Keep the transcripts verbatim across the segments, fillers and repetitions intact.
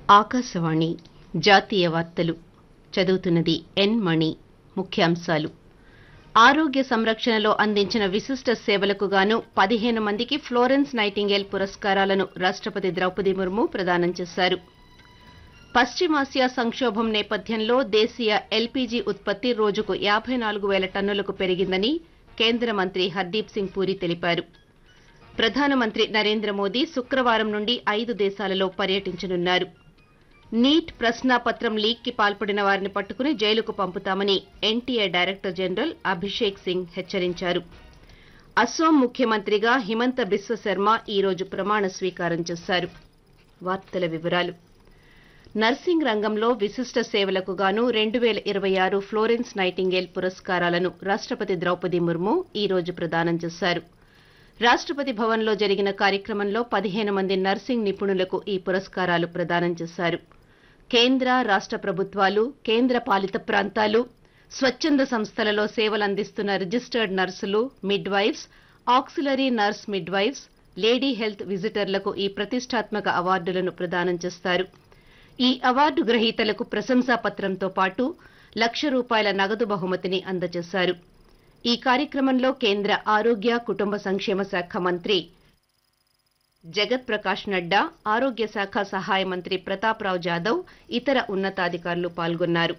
ఆకాశవాణి జాతీయ వార్తలు చదువుతున్నది ఎన్ మణి. ముఖ్యాంశాలు: ఆరోగ్య సంరక్షణలో అందించిన విశిష్ట సేవలకు గాను పదిహేను మందికి ఫ్లోరెన్స్ నైటింగేల్ పురస్కారాలను రాష్టపతి ద్రౌపది ముర్ము ప్రదానం చేశారు. పశ్చిమాసియా సంక్షోభం నేపథ్యంలో దేశీయ ఎల్పీజీ ఉత్పత్తి రోజుకు యాబై నాలుగు పేల టన్నులకు పెరిగిందని కేంద్ర మంత్రి హర్దీప్ సింగ్ పూరి తెలిపారు. ప్రధానమంత్రి నరేంద్ర మోదీ శుక్రవారం నుండి ఐదు దేశాలలో పర్యటించనున్నారు. నీట్ ప్రశ్నాపత్రం లీక్ కి పాల్పడిన వారిని పట్టుకుని జైలుకు పంపుతామని NTA director general Abhishek Singh హెచ్చరించారు. అస్సోం ముఖ్యమంత్రిగా హిమంత బిశ్వ శర్మ ఈ రోజు ప్రమాణ స్వీకారం చేశారు. వార్తల వివరాలు: నర్సింగ్ రంగంలో విశిష్ట సేవలకు గాను రెండు పేల ఇరవై ఆరు ఫ్లోరెన్స్ నైటింగేల్ పురస్కారాలను రాష్టపతి ద్రౌపది ముర్ము ఈ రోజు ప్రదానం చేశారు. రాష్టపతి భవన్లో జరిగిన కార్యక్రమంలో పదిహేను మంది నర్సింగ్ నిపుణులకు ఈ పురస్కారాలు ప్రదానం చేశారు. కేంద్ర రాష్ట ప్రభుత్వాలు, కేంద్ర పాలిత ప్రాంతాలు, స్వచ్చంద సంస్థలలో సేవలందిస్తున్న రిజిస్టర్డ్ నర్సులు, midwives, auxiliary nurse midwives, lady health విజిటర్లకు ఈ ప్రతిష్టాత్మక అవార్డులను ప్రదానం చేస్తారు. ఈ అవార్డు గ్రహీతలకు ప్రశంసాపత్రంతో పాటు లక్ష రూపాయల నగదు బహుమతిని అందజేశారు. ఈ కార్యక్రమంలో కేంద్ర ఆరోగ్య, కుటుంబ సంక్షేమ శాఖ మంత్రి జగత్ ప్రకాష్ నడ్డా, ఆరోగ్య శాఖ సహాయ మంత్రి ప్రతాప్ రావ్ జాదవ్, ఇతర ఉన్నతాధికారులు పాల్గొన్నారు.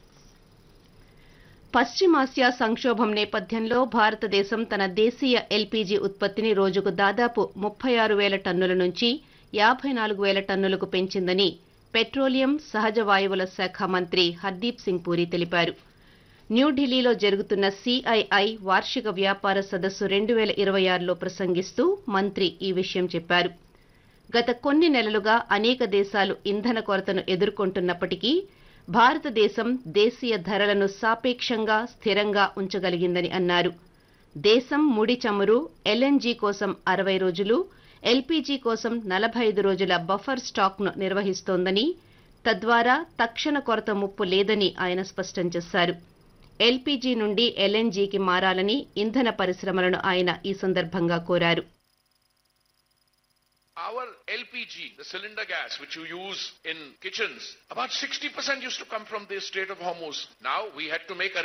పశ్చిమాసియా సంక్షోభం నేపథ్యంలో భారతదేశం తన దేశీయ ఎల్పీజీ ఉత్పత్తిని రోజుకు దాదాపు ముప్పై ఆరు పేల టన్నుల నుంచి యాబై నాలుగు పేల టన్నులకు పెంచిందని పెట్రోలియం, సహజ వాయువుల శాఖ మంత్రి హర్దీప్ సింగ్ పూరి తెలిపారు. న్యూఢిల్లీలో జరుగుతున్న సీఐఐ వార్షిక వ్యాపార సదస్సు రెండు పేల ఇరవై ఆరులో ప్రసంగిస్తూ మంత్రి ఈ విషయం చెప్పారు. గత కొన్ని నెలలుగా అనేక దేశాలు ఇంధన కొరతను ఎదుర్కొంటున్నప్పటికీ భారతదేశం దేశీయ ధరలను సాపేక్షంగా స్థిరంగా ఉంచగలిగిందని అన్నారు. దేశం ముడి చమురు, ఎల్ఎన్జీ కోసం అరవై రోజులు, ఎల్పీజీ కోసం నలభై ఐదు రోజుల బఫర్ స్టాక్ను నిర్వహిస్తోందని, తద్వారా తక్షణ కొరత ముప్పు లేదని ఆయన స్పష్టం చేశారు. ఎల్పీజీ నుండి ఎల్ఎన్జీకి మారాలని ఇంధన పరిశ్రమలను ఆయన ఈ సందర్భంగా కోరారు. Our L P G, the cylinder gas which you use in kitchens, about sixty percent used to come from the Strait of Hormuz. Now we had to make